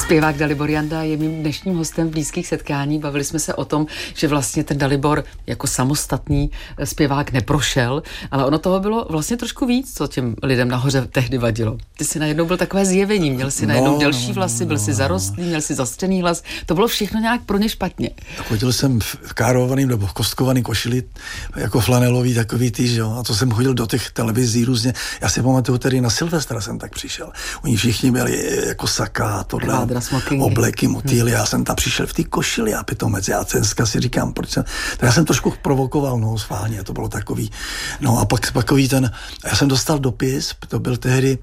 Zpěvák Dalibor Janda je mým dnešním hostem v Blízkých setkání. Bavili jsme se o tom, že vlastně ten Dalibor jako samostatný zpěvák neprošel, ale ono toho bylo vlastně trošku víc, co těm lidem nahoře tehdy vadilo. Ty jsi najednou byl takové zjevení, měl si najednou delší vlasy, byl si zarostlý, měl si zastřený hlas. To bylo všechno nějak pro ně špatně. Chodil jsem v károvaným nebo v kostkovaný košili, jako flanelový takový ty, jo. A to jsem chodil do těch televizí různě. Já si pamatuju, tedy na Silvestra jsem tak přišel. Oni všichni byli jako saka, tohle, obleky, motýly. Já jsem tam přišel v té košili a pitomec. Já dneska si říkám, proč jsem... Tak já jsem trošku provokoval, no, schválně, to bylo takový. No a pak takový ten... Já jsem dostal dopis, to byl tehdy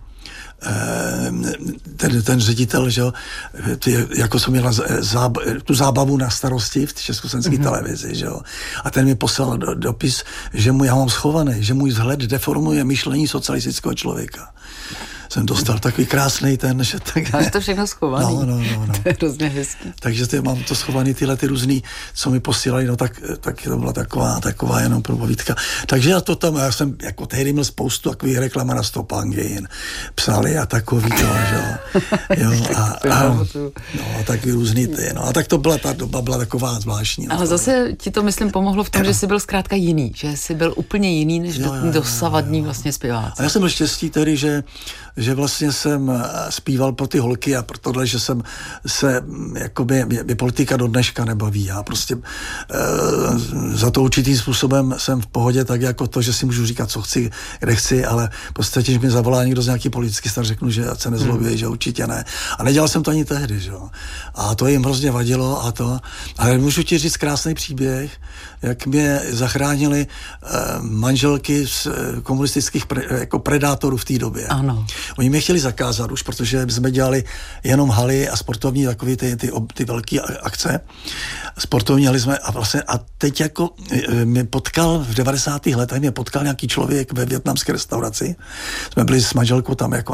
ten ředitel, že jo, jako jsem měl tu zábavu na starosti v československé televizi, že jo. A ten mi poslal dopis, že já mám schovaný, že můj vzhled deformuje myšlení socialistického člověka. Jsem dostal takový krásný ten, že tak... Máš to všechno schovaný. No. To je hrozně hezký. Takže mám to schovaný, tyhle ty různý, co mi posílali, no tak to byla taková jenom propovídka. Takže já jsem jako tehdy měl spoustu takových reklama na Stopangin, psali a takový to, že jo. A taky různý ty, no. A tak to byla, ta doba byla taková zvláštní. Ale zase ti to, myslím, pomohlo v tom, že jsi byl zkrátka jiný, že jsi byl úplně jiný, než dosavadní vlastně zpěváci. A já jsem byl štěstí tedy, že vlastně jsem zpíval pro ty holky a pro tohle, že jsem se, jakoby, mě politika do dneška nebaví. Já prostě za to určitým způsobem jsem v pohodě, tak jako to, že si můžu říkat, co chci, kde chci, ale v podstatě, když mi zavolá někdo z nějaký politický stran, řeknu, že se nezlobí, že určitě ne. A nedělal jsem to ani tehdy, že jo. A to jim hrozně vadilo a to. Ale můžu ti říct krásný příběh, jak mě zachránili manželky z komunistických jako predátorů v té době. Ano. Oni mě chtěli zakázat už, protože jsme dělali jenom haly a sportovní takové ty velké akce. Sportovní haly jsme a teď jako mě potkal v 90. letech mě nějaký člověk ve vietnamské restauraci. Jsme byli s manželkou tam jako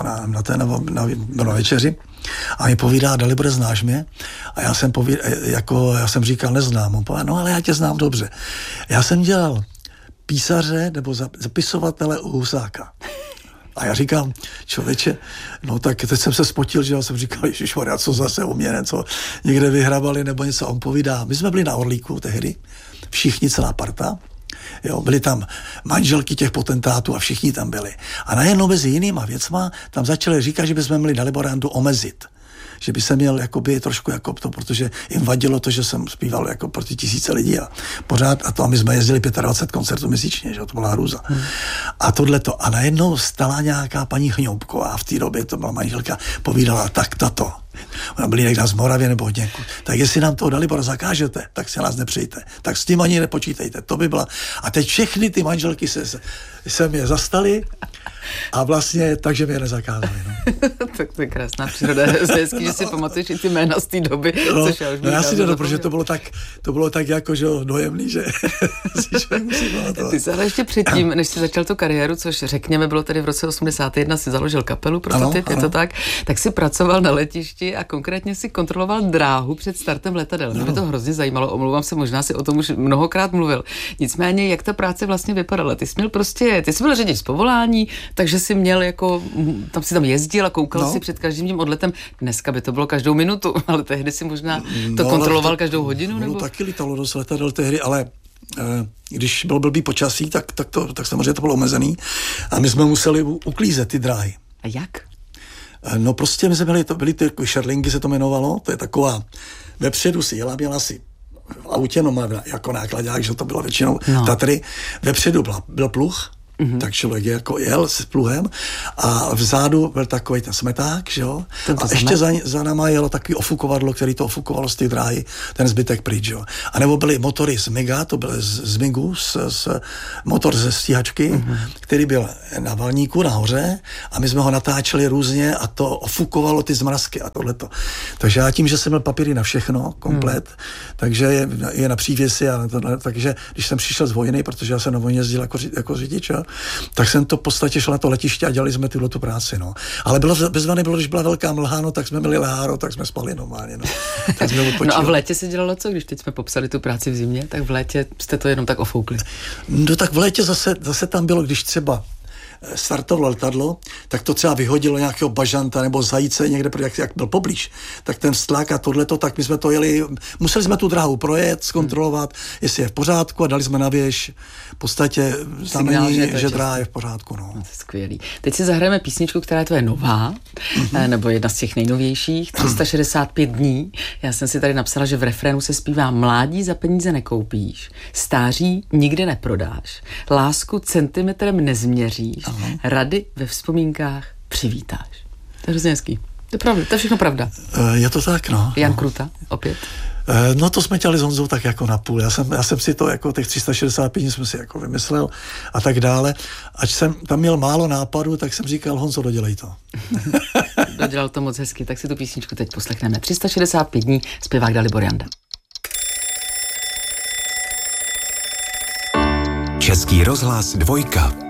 na večeři a mi povídá, Dalibore, znáš mě? A já jsem říkal, neznám. On povedal, no ale já tě znám dobře. Já jsem dělal písaře nebo zapisovatele u Husáka. A já říkám, člověče, no tak teď jsem se spotil, že já jsem říkal, ježišmarja, co zase u mě něco někde vyhrabali nebo něco. A on povídá, my jsme byli na Orlíku tehdy, všichni, celá parta, jo, byli tam manželky těch potentátů a všichni tam byli. A najednou mezi jinýma věcma tam začali říkat, že bychom měli Dalibora Jandu omezit. Že by se měl jakoby trošku jako to, protože jim vadilo to, že jsem zpíval jako pro ty tisíce lidí a pořád, a my jsme jezdili 25 koncertů měsíčně, že to byla hrůza. A tohleto. A najednou stala nějaká paní Chňoubková, v té době to byla manželka, povídala, tak tato. Ona byli někde z Moravě nebo od někud. Tak jestli nám toho Dalibora zakážete, tak si nás nepřejte. Tak s tím ani nepočítejte. To by byla. A teď všechny ty manželky se mě zastaly a vlastně takže mě nezakázali. No. Tak to je krásná příroda. Hezký, že si pamatuješ i ty jména z té doby. Což já si to, protože to bylo tak jako, že dojemný, že si musím pamatovat. Ty jsi ale ještě předtím, než jsi začal tu kariéru, což řekněme bylo tedy v roce 81, si založil kapelu Prototyp, je to tak si pracoval na letišti a konkrétně si kontroloval dráhu před startem letadel. Mě to hrozně zajímalo, omlouvám se, možná si o tom už mnohokrát mluvil. Nicméně, jak ta práce vlastně vypadala? Ty jsi byl řidič z povolání, takže jsi měl jako, tam jezdil a koukal si před každým tím odletem. Dneska by to bylo každou minutu, ale tehdy si možná to kontroloval každou hodinu? Nebo? Taky lítalo dost letadel tehdy, ale když byl blbý počasí, tak samozřejmě to bylo omezený a my jsme museli uklízet ty dráhy. A jak? No prostě my jsme byli ty šerlingy, se to jmenovalo, to je taková, vepředu si měla si v autě, jako nákladák, že to bylo většinou Tatry, vepředu byl pluh, tak člověk jako jel s pluhem a vzadu byl takový ten smeták, že jo? A ještě za náma jelo takový ofukovadlo, který to ofukovalo z té dráhy, ten zbytek pryč, jo? A nebo byly motory z MIGA, to byl z MIGu, motor ze stíhačky, který byl na valníku nahoře a my jsme ho natáčeli různě a to ofukovalo ty zmrazky a tohleto. Takže já tím, že jsem měl papíry na všechno, komplet, takže je na přívěsi a takže když jsem přišel z vojny, protože já jsem na vojně jezdil jako řidič, tak jsem to v podstatě šel na to letiště a dělali jsme tu práci, no. Ale bezvané bylo, když byla velká mlha, no, tak jsme měli leháro, tak jsme spali normálně, no. Tak jsme no a v létě se dělalo co, když teď jsme popsali tu práci v zimě, tak v létě jste to jenom tak ofoukli? No tak v létě zase tam bylo, když třeba startovalo letadlo, tak to třeba vyhodilo nějakého bažanta nebo zajíce někde, jak byl poblíž, tak ten vztlak a tohleto, tak my jsme to jeli, museli jsme tu dráhu projet, zkontrolovat, jestli je v pořádku a dali jsme na věž v podstatě znamení, že dráha je v pořádku. No. To je skvělý. Teď si zahrajeme písničku, která je tvoje nová, nebo jedna z těch nejnovějších, 365 dní. Já jsem si tady napsala, že v refrénu se zpívá: mládí za peníze nekoupíš, stáří nikde neprodáš, lásku centimetrem nezměříš, rady ve vzpomínkách přivítáš. To je hrozně hezký. To je pravda, to je všechno pravda. Je to tak, no. Jan Kruta, opět. No to jsme dělali s Honzou tak jako na půl. Já jsem si to jako těch 365 jsem si jako vymyslel a tak dále. Ač jsem tam měl málo nápadů, tak jsem říkal: Honzo, dodělej to. Dodělal to moc hezky, tak si tu písničku teď poslechneme. 365 dní, zpěvák Dalibor Janda. Český rozhlas 2.